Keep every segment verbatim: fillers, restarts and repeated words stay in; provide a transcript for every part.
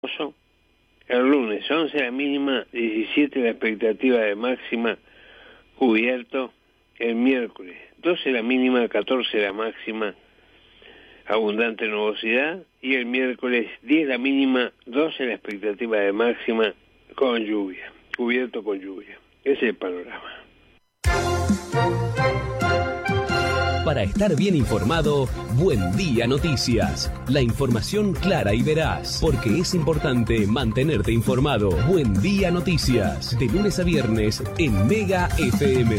El lunes once la mínima, diecisiete la expectativa de máxima, cubierto. El miércoles doce la mínima, catorce la máxima, abundante nubosidad. Y el miércoles diez la mínima, doce la expectativa de máxima, con lluvia, cubierto con lluvia. Ese es el panorama. Para estar bien informado, Buen Día Noticias. La información clara y veraz, porque es importante mantenerte informado. Buen Día Noticias, de lunes a viernes en Mega F M.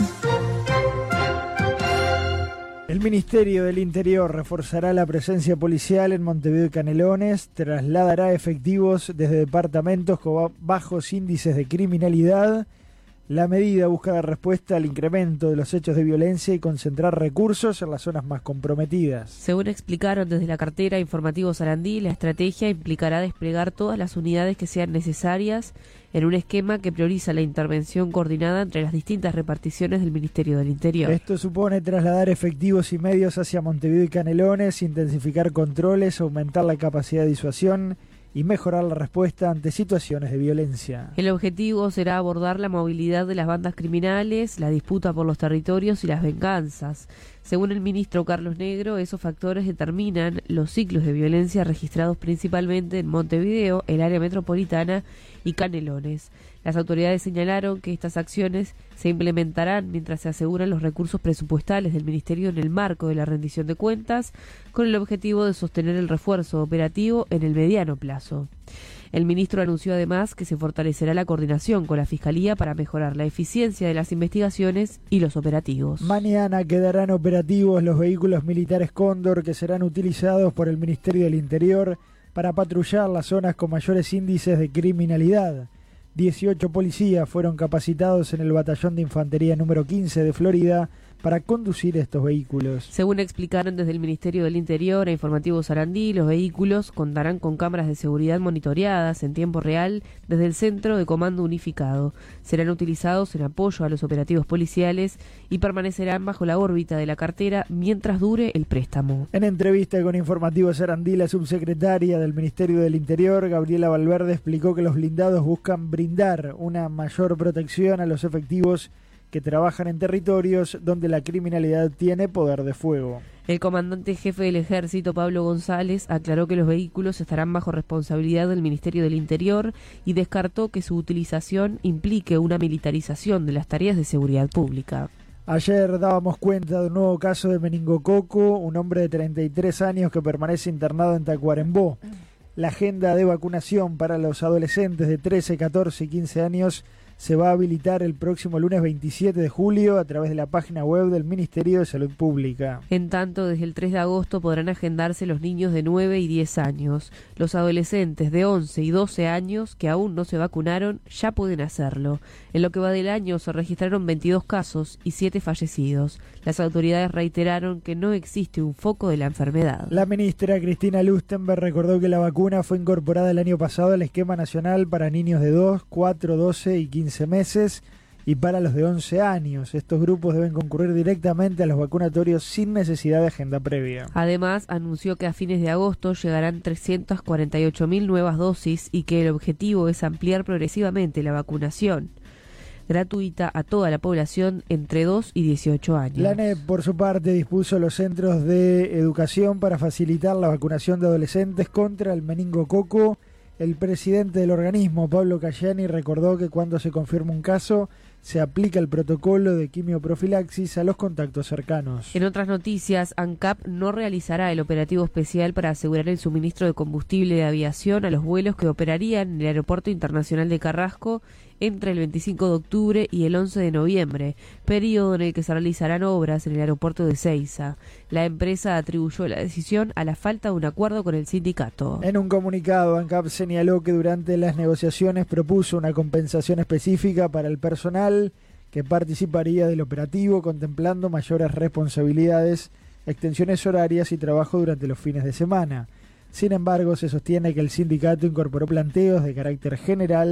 El Ministerio del Interior reforzará la presencia policial en Montevideo y Canelones, trasladará efectivos desde departamentos con bajos índices de criminalidad. La medida busca dar respuesta al incremento de los hechos de violencia y concentrar recursos en las zonas más comprometidas. Según explicaron desde la cartera Informativo Sarandí, la estrategia implicará desplegar todas las unidades que sean necesarias en un esquema que prioriza la intervención coordinada entre las distintas reparticiones del Ministerio del Interior. Esto supone trasladar efectivos y medios hacia Montevideo y Canelones, intensificar controles, aumentar la capacidad de disuasión y mejorar la respuesta ante situaciones de violencia. El objetivo será abordar la movilidad de las bandas criminales, la disputa por los territorios y las venganzas. Según el ministro Carlos Negro, esos factores determinan los ciclos de violencia registrados principalmente en Montevideo, el área metropolitana y Canelones. Las autoridades señalaron que estas acciones se implementarán mientras se aseguran los recursos presupuestales del Ministerio en el marco de la rendición de cuentas, con el objetivo de sostener el refuerzo operativo en el mediano plazo. El ministro anunció además que se fortalecerá la coordinación con la Fiscalía para mejorar la eficiencia de las investigaciones y los operativos. Mañana quedarán operativos los vehículos militares Cóndor que serán utilizados por el Ministerio del Interior para patrullar las zonas con mayores índices de criminalidad. dieciocho policías fueron capacitados en el batallón de infantería número quince de Florida para conducir estos vehículos. Según explicaron desde el Ministerio del Interior a Informativo Sarandí, los vehículos contarán con cámaras de seguridad monitoreadas en tiempo real desde el Centro de Comando Unificado. Serán utilizados en apoyo a los operativos policiales y permanecerán bajo la órbita de la cartera mientras dure el préstamo. En entrevista con Informativo Sarandí, la subsecretaria del Ministerio del Interior, Gabriela Valverde, explicó que los blindados buscan brindar una mayor protección a los efectivos que trabajan en territorios donde la criminalidad tiene poder de fuego. El comandante jefe del Ejército, Pablo González, aclaró que los vehículos estarán bajo responsabilidad del Ministerio del Interior y descartó que su utilización implique una militarización de las tareas de seguridad pública. Ayer dábamos cuenta de un nuevo caso de meningococo, un hombre de treinta y tres años que permanece internado en Tacuarembó. La agenda de vacunación para los adolescentes de trece, catorce y quince años se va a habilitar el próximo lunes veintisiete de julio a través de la página web del Ministerio de Salud Pública. En tanto, desde el tres de agosto podrán agendarse los niños de nueve y diez años. Los adolescentes de once y doce años que aún no se vacunaron ya pueden hacerlo. En lo que va del año se registraron veintidós casos y siete fallecidos. Las autoridades reiteraron que no existe un foco de la enfermedad. La ministra Cristina Lustenberg recordó que la vacuna fue incorporada el año pasado al esquema nacional para niños de dos, cuatro, doce y quince meses y para los de once años. Estos grupos deben concurrir directamente a los vacunatorios sin necesidad de agenda previa. Además, anunció que a fines de agosto llegarán trescientas cuarenta y ocho mil nuevas dosis y que el objetivo es ampliar progresivamente la vacunación gratuita a toda la población entre dos y dieciocho años. La ANEP, por su parte, dispuso los centros de educación para facilitar la vacunación de adolescentes contra el meningococo. El presidente del organismo, Pablo Cayani, recordó que cuando se confirma un caso, se aplica el protocolo de quimioprofilaxis a los contactos cercanos. En otras noticias, ANCAP no realizará el operativo especial para asegurar el suministro de combustible de aviación a los vuelos que operarían en el Aeropuerto Internacional de Carrasco entre el veinticinco de octubre y el once de noviembre, periodo en el que se realizarán obras en el aeropuerto de Seiza. La empresa atribuyó la decisión a la falta de un acuerdo con el sindicato. En un comunicado, ANCAP señaló que durante las negociaciones propuso una compensación específica para el personal que participaría del operativo, contemplando mayores responsabilidades, extensiones horarias y trabajo durante los fines de semana. Sin embargo, se sostiene que el sindicato incorporó planteos de carácter general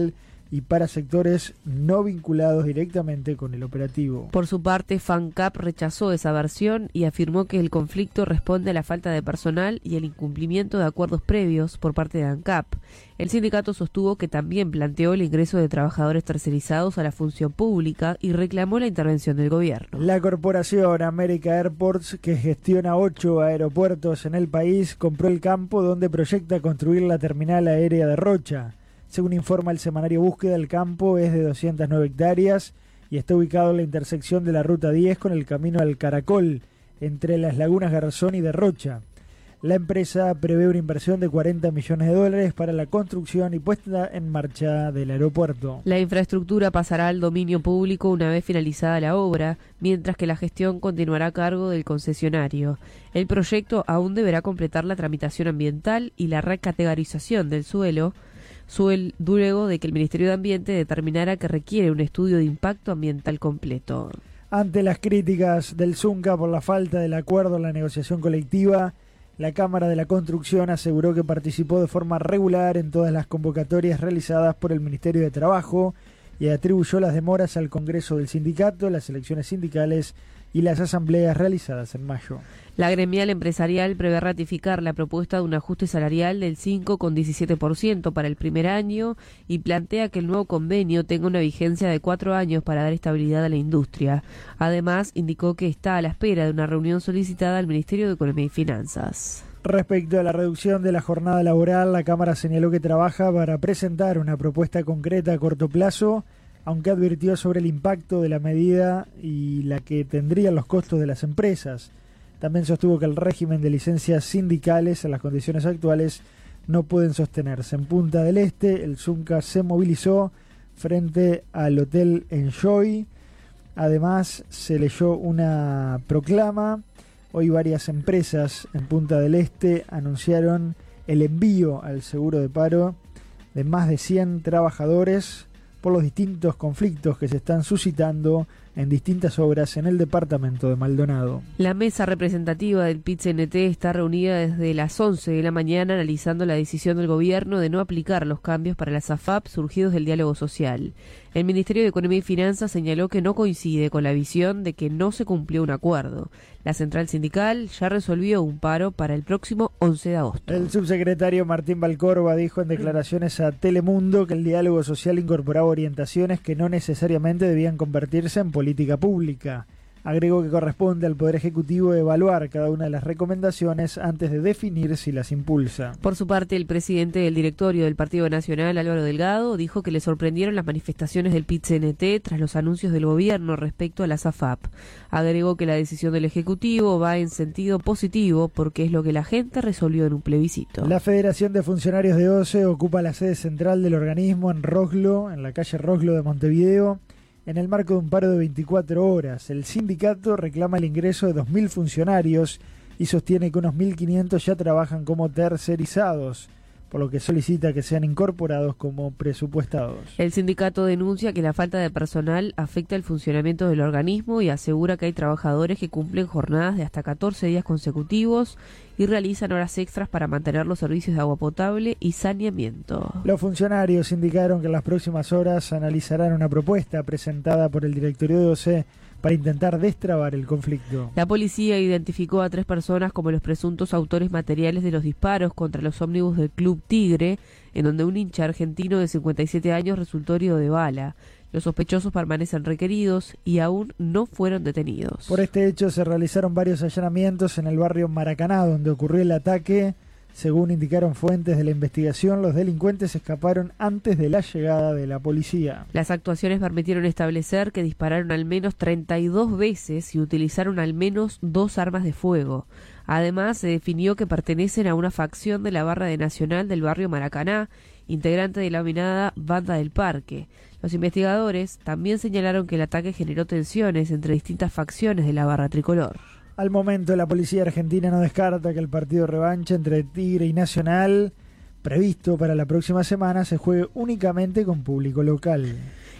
y para sectores no vinculados directamente con el operativo. Por su parte, FANCAP rechazó esa versión y afirmó que el conflicto responde a la falta de personal y el incumplimiento de acuerdos previos por parte de ANCAP. El sindicato sostuvo que también planteó el ingreso de trabajadores tercerizados a la función pública y reclamó la intervención del gobierno. La corporación America Airports, que gestiona ocho aeropuertos en el país, compró el campo donde proyecta construir la terminal aérea de Rocha. Según informa el semanario Búsqueda, el campo es de doscientas nueve hectáreas y está ubicado en la intersección de la Ruta diez con el camino al Caracol, entre las lagunas Garzón y de Rocha. La empresa prevé una inversión de cuarenta millones de dólares para la construcción y puesta en marcha del aeropuerto. La infraestructura pasará al dominio público una vez finalizada la obra, mientras que la gestión continuará a cargo del concesionario. El proyecto aún deberá completar la tramitación ambiental y la recategorización del suelo, Suel, luego de que el Ministerio de Ambiente determinara que requiere un estudio de impacto ambiental completo. Ante las críticas del Zunca por la falta del acuerdo en la negociación colectiva, la Cámara de la Construcción aseguró que participó de forma regular en todas las convocatorias realizadas por el Ministerio de Trabajo y atribuyó las demoras al Congreso del Sindicato, las elecciones sindicales y las asambleas realizadas en mayo. La gremial empresarial prevé ratificar la propuesta de un ajuste salarial del cinco coma diecisiete por ciento para el primer año y plantea que el nuevo convenio tenga una vigencia de cuatro años para dar estabilidad a la industria. Además, indicó que está a la espera de una reunión solicitada al Ministerio de Economía y Finanzas. Respecto a la reducción de la jornada laboral, la Cámara señaló que trabaja para presentar una propuesta concreta a corto plazo, aunque advirtió sobre el impacto de la medida y la que tendrían los costos de las empresas. También sostuvo que el régimen de licencias sindicales en las condiciones actuales no pueden sostenerse. En Punta del Este, el Zunca se movilizó frente al Hotel Enjoy. Además, se leyó una proclama. Hoy varias empresas en Punta del Este anunciaron el envío al seguro de paro de más de cien trabajadores por los distintos conflictos que se están suscitando en distintas obras en el departamento de Maldonado. La mesa representativa del P I T C N T está reunida desde las once de la mañana analizando la decisión del gobierno de no aplicar los cambios para las A F A P surgidos del diálogo social. El Ministerio de Economía y Finanzas señaló que no coincide con la visión de que no se cumplió un acuerdo. La central sindical ya resolvió un paro para el próximo once de agosto. El subsecretario Martín Valcorba dijo en declaraciones a Telemundo que el diálogo social incorporaba orientaciones que no necesariamente debían convertirse en política pública. Agregó que corresponde al Poder Ejecutivo evaluar cada una de las recomendaciones antes de definir si las impulsa. Por su parte, el presidente del directorio del Partido Nacional, Álvaro Delgado, dijo que le sorprendieron las manifestaciones del P I T C N T tras los anuncios del gobierno respecto a las A F A P. Agregó que la decisión del Ejecutivo va en sentido positivo porque es lo que la gente resolvió en un plebiscito. La Federación de Funcionarios de O C E ocupa la sede central del organismo en Roslo, en la calle Roslo de Montevideo, en el marco de un paro de veinticuatro horas. El sindicato reclama el ingreso de dos mil funcionarios y sostiene que unos mil quinientos ya trabajan como tercerizados, por lo que solicita que sean incorporados como presupuestados. El sindicato denuncia que la falta de personal afecta el funcionamiento del organismo y asegura que hay trabajadores que cumplen jornadas de hasta catorce días consecutivos y realizan horas extras para mantener los servicios de agua potable y saneamiento. Los funcionarios indicaron que en las próximas horas analizarán una propuesta presentada por el directorio de O C E para intentar destrabar el conflicto. La policía identificó a tres personas como los presuntos autores materiales de los disparos contra los ómnibus del Club Tigre, en donde un hincha argentino de cincuenta y siete años resultó herido de bala. Los sospechosos permanecen requeridos y aún no fueron detenidos. Por este hecho se realizaron varios allanamientos en el barrio Maracaná, donde ocurrió el ataque. Según indicaron fuentes de la investigación, los delincuentes escaparon antes de la llegada de la policía. Las actuaciones permitieron establecer que dispararon al menos treinta y dos veces y utilizaron al menos dos armas de fuego. Además, se definió que pertenecen a una facción de la barra de Nacional del barrio Maracaná, integrante de la denominada Banda del Parque. Los investigadores también señalaron que el ataque generó tensiones entre distintas facciones de la barra tricolor. Al momento, la policía argentina no descarta que el partido revancha entre Tigre y Nacional, previsto para la próxima semana, se juegue únicamente con público local.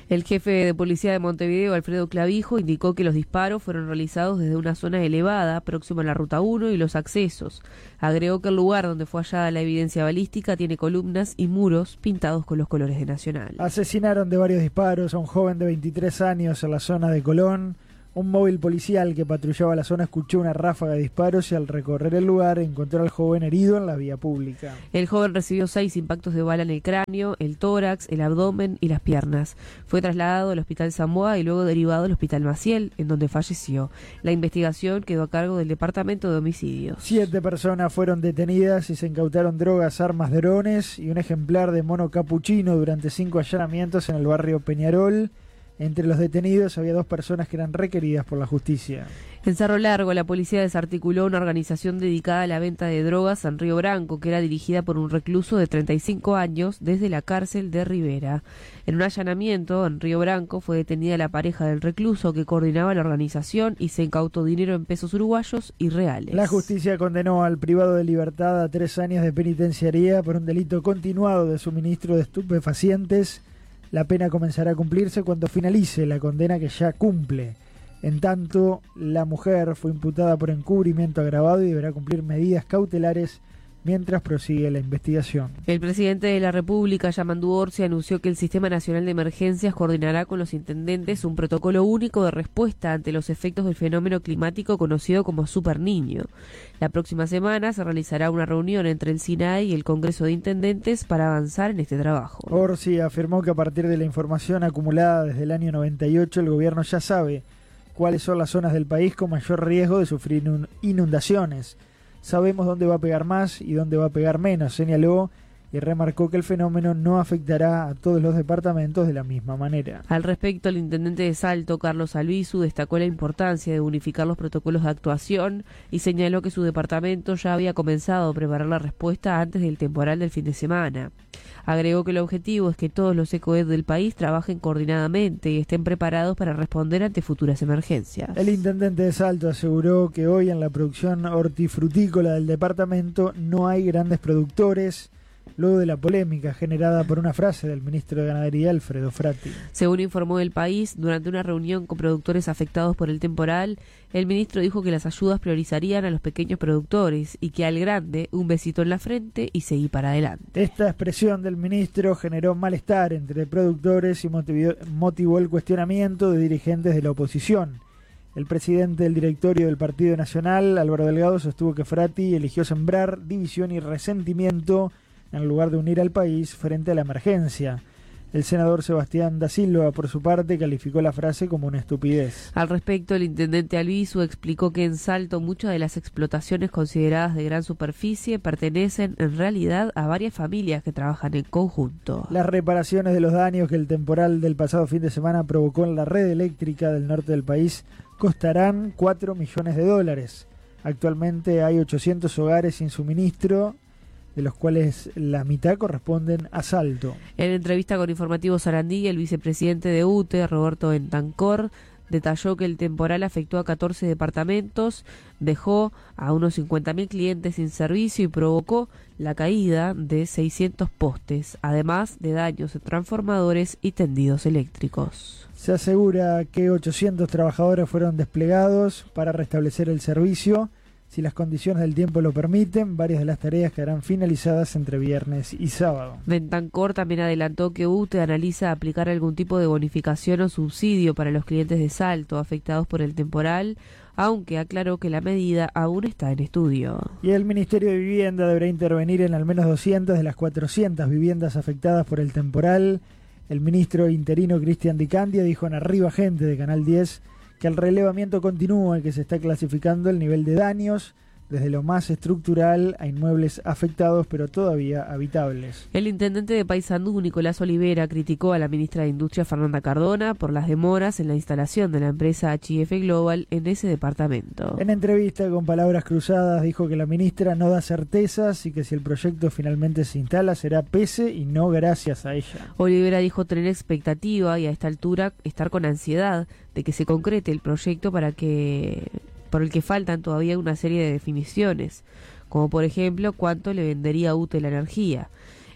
El jefe de policía de Montevideo, Alfredo Clavijo, indicó que los disparos fueron realizados desde una zona elevada, próxima a la Ruta uno y los accesos. Agregó que el lugar donde fue hallada la evidencia balística tiene columnas y muros pintados con los colores de Nacional. Asesinaron de varios disparos a un joven de veintitrés años en la zona de Colón. Un móvil policial que patrullaba la zona escuchó una ráfaga de disparos y al recorrer el lugar encontró al joven herido en la vía pública. El joven recibió seis impactos de bala en el cráneo, el tórax, el abdomen y las piernas. Fue trasladado al Hospital Zamboa y luego derivado al Hospital Maciel, en donde falleció. La investigación quedó a cargo del Departamento de Homicidios. Siete personas fueron detenidas y se incautaron drogas, armas, drones y un ejemplar de mono capuchino durante cinco allanamientos en el barrio Peñarol. Entre los detenidos había dos personas que eran requeridas por la justicia. En Cerro Largo, la policía desarticuló una organización dedicada a la venta de drogas en Río Branco, que era dirigida por un recluso de treinta y cinco años desde la cárcel de Rivera. En un allanamiento en Río Branco fue detenida la pareja del recluso que coordinaba la organización y se incautó dinero en pesos uruguayos y reales. La justicia condenó al privado de libertad a tres años de penitenciaría por un delito continuado de suministro de estupefacientes. La pena comenzará a cumplirse cuando finalice la condena que ya cumple. En tanto, la mujer fue imputada por encubrimiento agravado y deberá cumplir medidas cautelares mientras prosigue la investigación. El presidente de la República, Yamandu Orsi, anunció que el Sistema Nacional de Emergencias coordinará con los intendentes un protocolo único de respuesta ante los efectos del fenómeno climático conocido como Super Niño. La próxima semana se realizará una reunión entre el SINAI y el Congreso de Intendentes para avanzar en este trabajo. Orsi afirmó que a partir de la información acumulada desde el año noventa y ocho, el gobierno ya sabe cuáles son las zonas del país con mayor riesgo de sufrir inundaciones. Sabemos dónde va a pegar más y dónde va a pegar menos, señaló, y remarcó que el fenómeno no afectará a todos los departamentos de la misma manera. Al respecto, el intendente de Salto, Carlos Albizu, destacó la importancia de unificar los protocolos de actuación y señaló que su departamento ya había comenzado a preparar la respuesta antes del temporal del fin de semana. Agregó que el objetivo es que todos los ECOED del país trabajen coordinadamente y estén preparados para responder ante futuras emergencias. El intendente de Salto aseguró que hoy en la producción hortifrutícola del departamento no hay grandes productores, luego de la polémica generada por una frase del ministro de Ganadería, Alfredo Fratti. Según informó El País, durante una reunión con productores afectados por el temporal, el ministro dijo que las ayudas priorizarían a los pequeños productores y que al grande un besito en la frente y seguir para adelante. Esta expresión del ministro generó malestar entre productores y motivó, motivó el cuestionamiento de dirigentes de la oposición. El presidente del directorio del Partido Nacional, Álvaro Delgado, sostuvo que Fratti eligió sembrar división y resentimiento en lugar de unir al país frente a la emergencia. El senador Sebastián da Silva, por su parte, calificó la frase como una estupidez. Al respecto, el intendente Albizu explicó que en Salto muchas de las explotaciones consideradas de gran superficie pertenecen en realidad a varias familias que trabajan en conjunto. Las reparaciones de los daños que el temporal del pasado fin de semana provocó en la red eléctrica del norte del país costarán cuatro millones de dólares. Actualmente hay ochocientos hogares sin suministro, de los cuales la mitad corresponden a Salto. En entrevista con Informativo Sarandí, el vicepresidente de U T E, Roberto Bentancor, detalló que el temporal afectó a catorce departamentos, dejó a unos cincuenta mil clientes sin servicio y provocó la caída de seiscientos postes, además de daños en transformadores y tendidos eléctricos. Se asegura que ochocientos trabajadores fueron desplegados para restablecer el servicio. Si las condiciones del tiempo lo permiten, varias de las tareas quedarán finalizadas entre viernes y sábado. Bentancor también adelantó que U T E analiza aplicar algún tipo de bonificación o subsidio para los clientes de Salto afectados por el temporal, aunque aclaró que la medida aún está en estudio. Y el Ministerio de Vivienda deberá intervenir en al menos doscientas de las cuatrocientas viviendas afectadas por el temporal. El ministro interino Cristian Di Candia dijo en Arriba Gente de Canal diez que el relevamiento continúa y que se está clasificando el nivel de daños desde lo más estructural a inmuebles afectados pero todavía habitables. El intendente de Paysandú, Nicolás Olivera, criticó a la ministra de Industria, Fernanda Cardona, por las demoras en la instalación de la empresa H I F Global en ese departamento. En entrevista con palabras cruzadas dijo que la ministra no da certezas y que si el proyecto finalmente se instala será pese y no gracias a ella. Olivera dijo tener expectativa y a esta altura estar con ansiedad de que se concrete el proyecto para que... por el que faltan todavía una serie de definiciones, como por ejemplo cuánto le vendería a U T E la energía.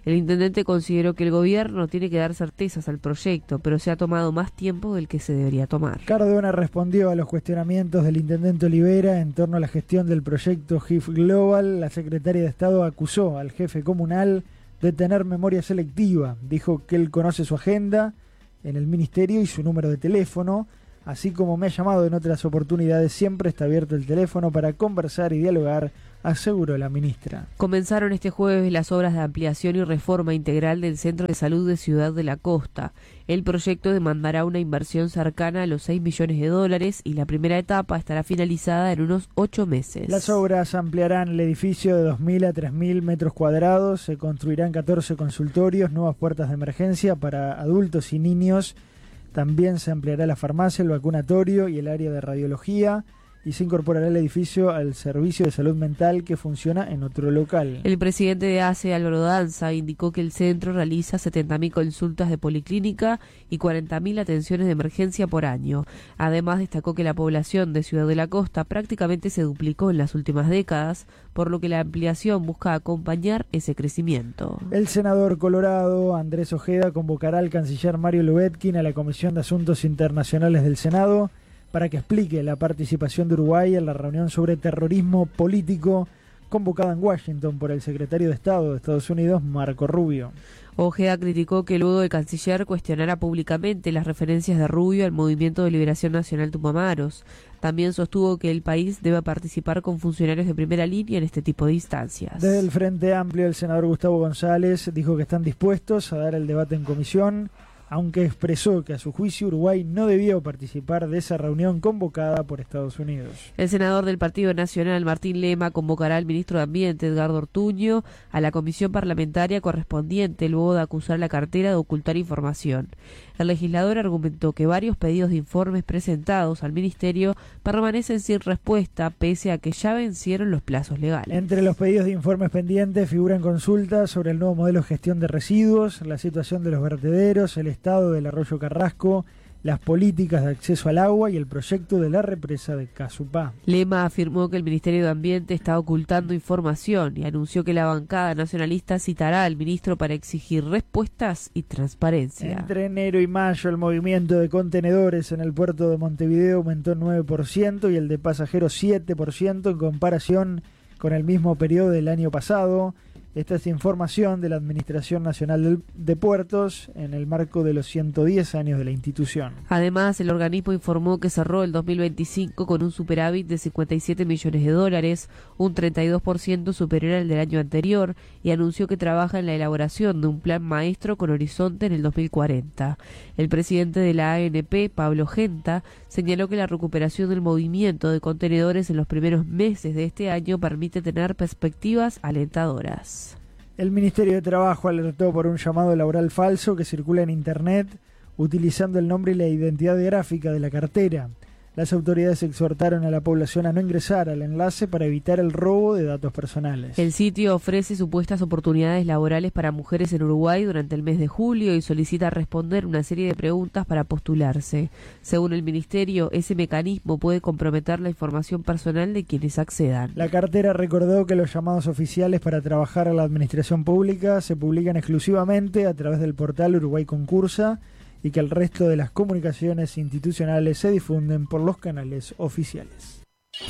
El intendente consideró que el gobierno tiene que dar certezas al proyecto, pero se ha tomado más tiempo del que se debería tomar. Cardona respondió a los cuestionamientos del intendente Olivera en torno a la gestión del proyecto G I F Global. La secretaria de Estado acusó al jefe comunal de tener memoria selectiva. Dijo que él conoce su agenda en el ministerio y su número de teléfono. Así como me ha llamado en otras oportunidades, siempre está abierto el teléfono para conversar y dialogar, aseguró la ministra. Comenzaron este jueves las obras de ampliación y reforma integral del Centro de Salud de Ciudad de la Costa. El proyecto demandará una inversión cercana a los seis millones de dólares y la primera etapa estará finalizada en unos ocho meses. Las obras ampliarán el edificio de dos mil a tres mil metros cuadrados, se construirán catorce consultorios, nuevas puertas de emergencia para adultos y niños. También se ampliará la farmacia, el vacunatorio y el área de radiología, y se incorporará el edificio al servicio de salud mental que funciona en otro local. El presidente de A C E, Álvaro Danza, indicó que el centro realiza setenta mil consultas de policlínica y cuarenta mil atenciones de emergencia por año. Además, destacó que la población de Ciudad de la Costa prácticamente se duplicó en las últimas décadas, por lo que la ampliación busca acompañar ese crecimiento. El senador colorado Andrés Ojeda convocará al canciller Mario Lubetkin a la Comisión de Asuntos Internacionales del Senado para que explique la participación de Uruguay en la reunión sobre terrorismo político convocada en Washington por el secretario de Estado de Estados Unidos, Marco Rubio. Ojeda criticó que luego el canciller cuestionara públicamente las referencias de Rubio al Movimiento de Liberación Nacional Tupamaros. También sostuvo que el país debe participar con funcionarios de primera línea en este tipo de instancias. Desde el Frente Amplio, el senador Gustavo González dijo que están dispuestos a dar el debate en comisión, aunque expresó que a su juicio Uruguay no debió participar de esa reunión convocada por Estados Unidos. El senador del Partido Nacional, Martín Lema, convocará al ministro de Ambiente, Edgardo Ortuño, a la comisión parlamentaria correspondiente luego de acusar a la cartera de ocultar información. El legislador argumentó que varios pedidos de informes presentados al ministerio permanecen sin respuesta pese a que ya vencieron los plazos legales. Entre los pedidos de informes pendientes figuran consultas sobre el nuevo modelo de gestión de residuos, la situación de los vertederos, el estado del arroyo Carrasco, las políticas de acceso al agua y el proyecto de la represa de Casupá. Lema afirmó que el Ministerio de Ambiente está ocultando información y anunció que la bancada nacionalista citará al ministro para exigir respuestas y transparencia. Entre enero y mayo el movimiento de contenedores en el puerto de Montevideo aumentó nueve por ciento y el de pasajeros siete por ciento en comparación con el mismo periodo del año pasado. Esta es información de la Administración Nacional de Puertos en el marco de los ciento diez años de la institución. Además, el organismo informó que cerró el dos mil veinticinco con un superávit de cincuenta y siete millones de dólares, un treinta y dos por ciento superior al del año anterior, y anunció que trabaja en la elaboración de un plan maestro con horizonte en el dos mil cuarenta. El presidente de la A N P, Pablo Genta, señaló que la recuperación del movimiento de contenedores en los primeros meses de este año permite tener perspectivas alentadoras. El Ministerio de Trabajo alertó por un llamado laboral falso que circula en Internet utilizando el nombre y la identidad gráfica de la cartera. Las autoridades exhortaron a la población a no ingresar al enlace para evitar el robo de datos personales. El sitio ofrece supuestas oportunidades laborales para mujeres en Uruguay durante el mes de julio y solicita responder una serie de preguntas para postularse. Según el Ministerio, ese mecanismo puede comprometer la información personal de quienes accedan. La cartera recordó que los llamados oficiales para trabajar a la administración pública se publican exclusivamente a través del portal Uruguay Concursa y que el resto de las comunicaciones institucionales se difunden por los canales oficiales.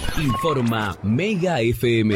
Informa Mega F M.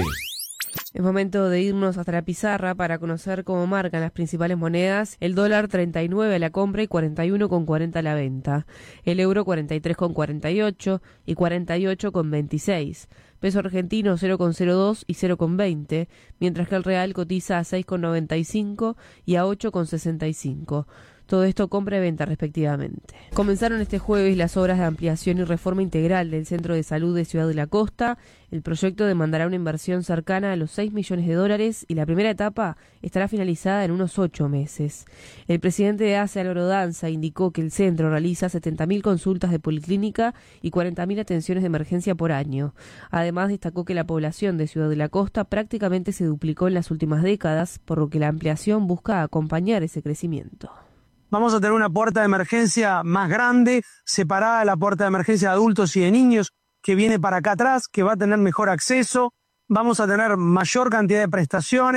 Es momento de irnos hasta la pizarra para conocer cómo marcan las principales monedas. El dólar treinta y nueve a la compra y cuarenta y uno con cuarenta a la venta. El euro cuarenta y tres con cuarenta y ocho y cuarenta y ocho con veintiséis. Peso argentino cero con cero dos y cero con veinte, mientras que el real cotiza a seis con noventa y cinco y a ocho con sesenta y cinco. Todo esto compra y venta respectivamente. Comenzaron este jueves las obras de ampliación y reforma integral del Centro de Salud de Ciudad de la Costa. El proyecto demandará una inversión cercana a los seis millones de dólares y la primera etapa estará finalizada en unos ocho meses. El presidente de A C E, Álvaro Danza, indicó que el centro realiza setenta mil consultas de policlínica y cuarenta mil atenciones de emergencia por año. Además, destacó que la población de Ciudad de la Costa prácticamente se duplicó en las últimas décadas, por lo que la ampliación busca acompañar ese crecimiento. Vamos a tener una puerta de emergencia más grande, separada de la puerta de emergencia de adultos y de niños, que viene para acá atrás, que va a tener mejor acceso. Vamos a tener mayor cantidad de prestaciones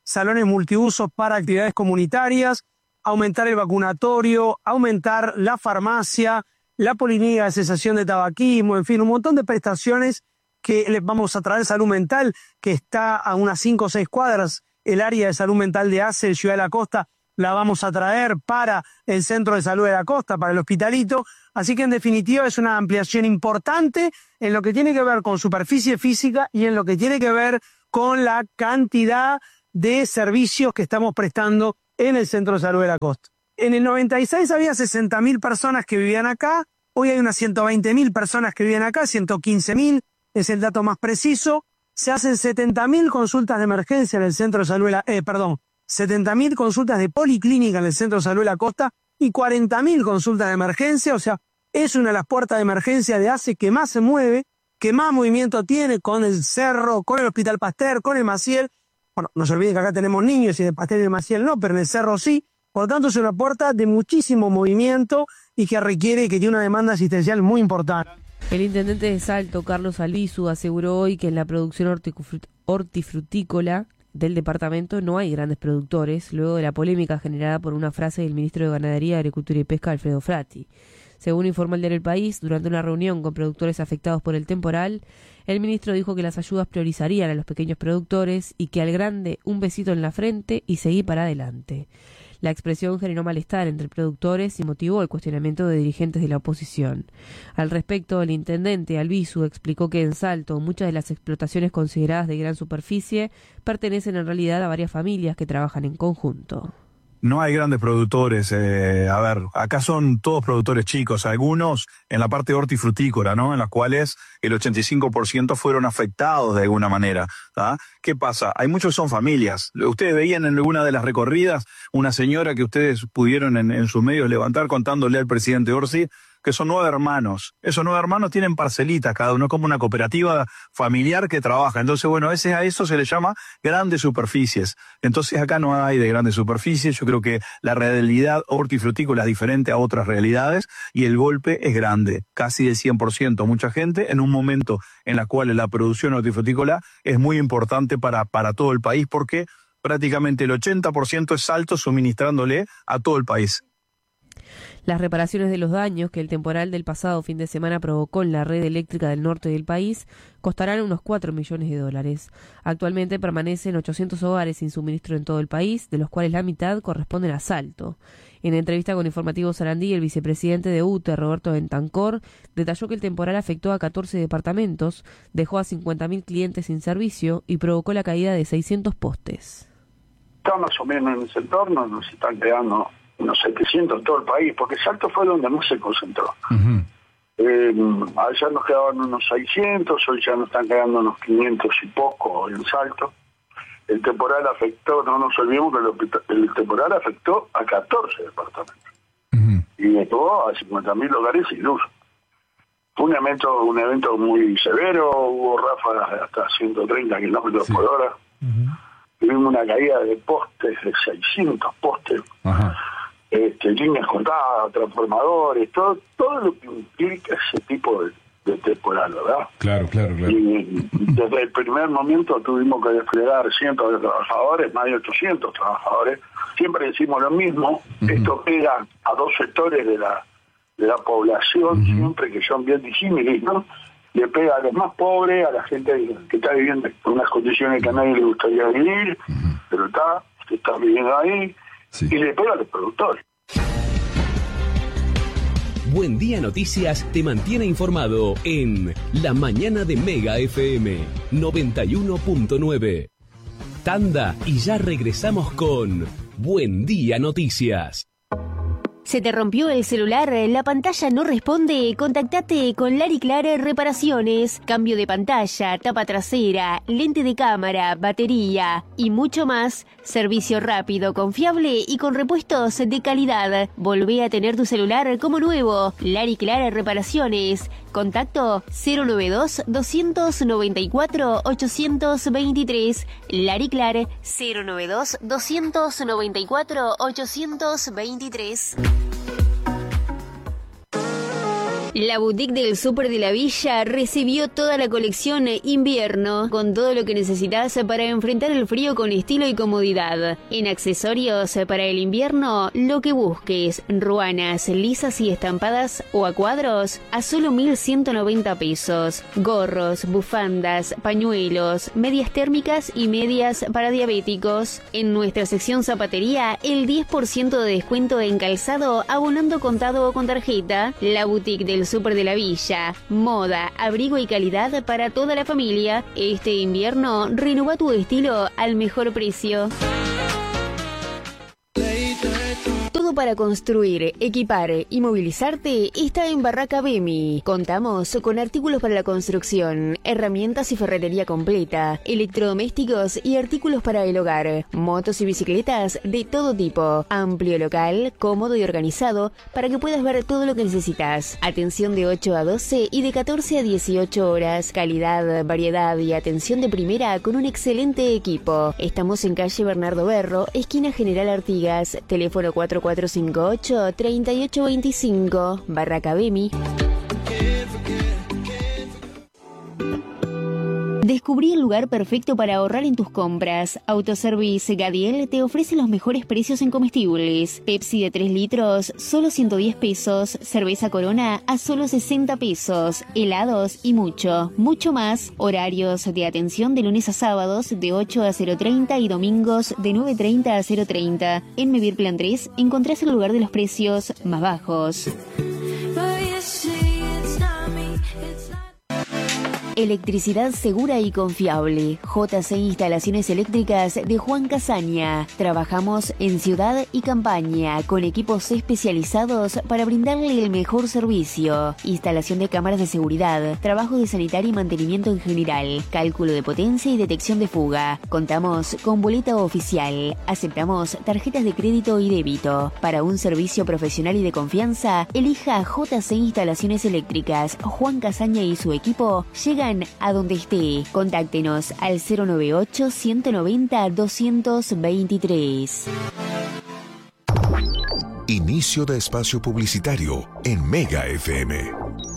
salones multiusos para actividades comunitarias, aumentar el vacunatorio, aumentar la farmacia, la policlínica de cesación de tabaquismo, en fin, un montón de prestaciones que les vamos a traer. Salud Mental, que está a unas cinco o seis cuadras, el área de salud mental de ACE, de Ciudad de la Costa, la vamos a traer para el Centro de Salud de la Costa, para el Hospitalito. Así que en definitiva es una ampliación importante en lo que tiene que ver con superficie física y en lo que tiene que ver con la cantidad de servicios que estamos prestando en el Centro de Salud de la Costa. En el noventa y seis había sesenta mil personas que vivían acá, hoy hay unas ciento veinte mil personas que viven acá, ciento quince mil es el dato más preciso. Se hacen setenta mil consultas de emergencia en el Centro de Salud de la eh, perdón, setenta mil consultas de policlínica en el Centro de Salud de la Costa y cuarenta mil consultas de emergencia. O sea, es una de las puertas de emergencia de ACE que más se mueve, que más movimiento tiene, con el Cerro, con el Hospital Pasteur, con el Maciel. Bueno, no se olviden que acá tenemos niños y en el Pasteur y el Maciel no, pero en el Cerro sí. Por lo tanto, es una puerta de muchísimo movimiento y que requiere, que tiene una demanda asistencial muy importante. El intendente de Salto, Carlos Albizu, aseguró hoy que en la producción hortifrut- hortifrutícola del departamento no hay grandes productores, luego de la polémica generada por una frase del ministro de Ganadería, Agricultura y Pesca, Alfredo Frati. Según informó el diario El País, durante una reunión con productores afectados por el temporal, el ministro dijo que las ayudas priorizarían a los pequeños productores y que al grande un besito en la frente y seguir para adelante. La expresión generó malestar entre productores y motivó el cuestionamiento de dirigentes de la oposición. Al respecto, el intendente Albizu explicó que en Salto muchas de las explotaciones consideradas de gran superficie pertenecen en realidad a varias familias que trabajan en conjunto. No hay grandes productores, eh, a ver, acá son todos productores chicos, algunos en la parte hortifrutícola, ¿no? En las cuales el ochenta y cinco por ciento fueron afectados de alguna manera, ¿tá? ¿Qué pasa? Hay muchos que son familias. Ustedes veían en alguna de las recorridas una señora que ustedes pudieron en, en sus medios levantar contándole al presidente Orsi que son nueve hermanos. Esos nueve hermanos tienen parcelitas cada uno, como una cooperativa familiar que trabaja. Entonces, bueno, a veces a eso se le llama grandes superficies. Entonces, acá no hay de grandes superficies. Yo creo que la realidad hortifrutícola es diferente a otras realidades y el golpe es grande, casi de cien por ciento. Mucha gente en un momento en la cual la producción hortifrutícola es muy importante para, para todo el país, porque prácticamente el ochenta por ciento es Salto suministrándole a todo el país. Las reparaciones de los daños que el temporal del pasado fin de semana provocó en la red eléctrica del norte del país costarán unos cuatro millones de dólares. Actualmente permanecen ochocientos hogares sin suministro en todo el país, de los cuales la mitad corresponden a Salto. En entrevista con Informativo Sarandí, el vicepresidente de U T E, Roberto Bentancor, detalló que el temporal afectó a catorce departamentos, dejó a cincuenta mil clientes sin servicio y provocó la caída de seiscientos postes. Está más o menos en ese entorno, nos están quedando unos setecientos en todo el país, porque Salto fue donde más se concentró. Uh-huh. Eh, ayer nos quedaban unos seiscientos, hoy ya nos están quedando unos quinientos y poco en Salto. El temporal afectó, no nos olvidemos que el, el temporal afectó a catorce departamentos. Uh-huh. Y dejó a cincuenta mil hogares sin luz. Fue un evento, un evento muy severo, hubo ráfagas de hasta ciento treinta kilómetros sí. por hora. Uh-huh. Tuvimos una caída de postes, de seiscientos postes. Uh-huh. Este, líneas cortadas, transformadores, todo todo lo que implica ese tipo de, de temporal, ¿verdad? Claro, claro, claro. Y desde el primer momento tuvimos que desplegar cientos de trabajadores, más de ochocientos trabajadores. Siempre decimos lo mismo, uh-huh. esto pega a dos sectores de la de la población, uh-huh. siempre que son bien disímiles, ¿no? Le pega a los más pobres, a la gente que está viviendo en unas condiciones que a nadie le gustaría vivir, uh-huh. pero está, está viviendo ahí. Sí. Y le pega a los productores. Buen Día Noticias te mantiene informado en La Mañana de Mega F M noventa y uno punto nueve. Tanda y ya regresamos con Buen Día Noticias. ¿Se te rompió el celular? ¿La pantalla no responde? Contactate con Lariclar Reparaciones. Cambio de pantalla, tapa trasera, lente de cámara, batería y mucho más. Servicio rápido, confiable y con repuestos de calidad. Volvé a tener tu celular como nuevo. Lariclar Reparaciones. Contacto cero nueve dos, dos nueve cuatro, ocho dos tres. Lariclar cero nueve dos, dos nueve cuatro, ocho dos tres. La boutique del Súper de la Villa recibió toda la colección invierno, con todo lo que necesitas para enfrentar el frío con estilo y comodidad. En accesorios para el invierno, lo que busques, ruanas, lisas y estampadas o a cuadros, a solo mil ciento noventa pesos. Gorros, bufandas, pañuelos, medias térmicas y medias para diabéticos. En nuestra sección zapatería, el diez por ciento de descuento en calzado abonando contado o con tarjeta. La boutique del Súper de la Villa. Moda, abrigo y calidad para toda la familia. Este invierno, renueva tu estilo al mejor precio. Todo para construir, equipar y movilizarte está en Barraca Bemi. Contamos con artículos para la construcción, herramientas y ferretería completa, electrodomésticos y artículos para el hogar, motos y bicicletas de todo tipo. Amplio local, cómodo y organizado para que puedas ver todo lo que necesitas. Atención de ocho a doce y de catorce a dieciocho horas. Calidad, variedad y atención de primera con un excelente equipo. Estamos en calle Bernardo Berro, esquina General Artigas, teléfono cuatro cuatro cinco ocho, tres ocho dos cinco, Barraca Bemi. Descubrí el lugar perfecto para ahorrar en tus compras. Autoservice Gadiel te ofrece los mejores precios en comestibles. Pepsi de tres litros, solo ciento diez pesos. Cerveza Corona a solo sesenta pesos. Helados y mucho, mucho más. Horarios de atención de lunes a sábados de ocho a cero treinta y domingos de nueve treinta a cero treinta. En Mevir Plan tres encontrás el lugar de los precios más bajos. Electricidad segura y confiable. J C Instalaciones Eléctricas de Juan Casaña. Trabajamos en ciudad y campaña con equipos especializados para brindarle el mejor servicio. Instalación de cámaras de seguridad, trabajo de sanitario y mantenimiento en general, cálculo de potencia y detección de fuga. Contamos con boleta oficial. Aceptamos tarjetas de crédito y débito. Para un servicio profesional y de confianza, elija J C Instalaciones Eléctricas. Juan Casaña y su equipo llegan a donde esté. Contáctenos al cero noventa y ocho, ciento noventa, doscientos veintitrés. Inicio de espacio publicitario en Mega F M.